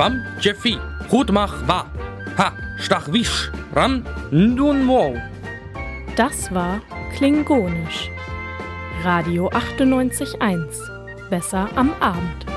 Quam Jeffi, Hutmach wa, ha, Stachwisch, Ran, Ndun Mo. Das war Klingonisch. Radio 98.1. Besser am Abend.